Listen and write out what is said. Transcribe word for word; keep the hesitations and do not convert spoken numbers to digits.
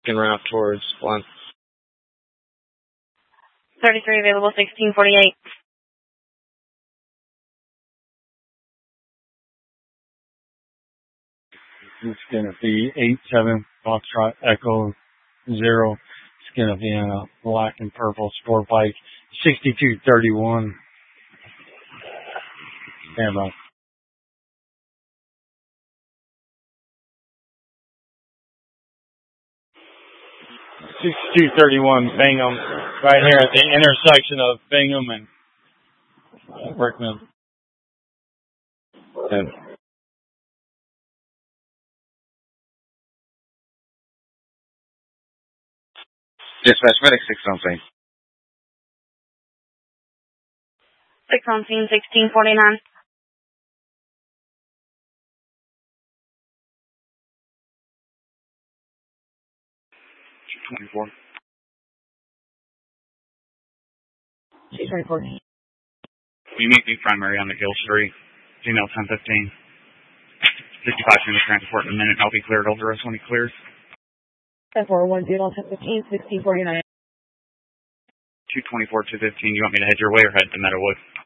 En route towards Blunt. thirty-three available, sixteen forty-eight. It's going to be eight seven Foxtrot Echo zero. It's going to be in a black and purple sport bike. sixty-two thirty-one. Stand by. sixty-two thirty-one Bingham, right here at the intersection of Bingham and Rickman. And Dispatch medic six on scene. six on scene, sixteen forty-nine. two twenty-four. two twenty-four. We meet the primary on the Gill Street. Female ten fifteen. fifty-five minutes transport in a minute. I'll be cleared. I'll direct when he clears. ten four one zero, ten fifteen, sixteen forty-nine. two twenty-four, two fifteen. You want me to head your way or head to Meadowwood?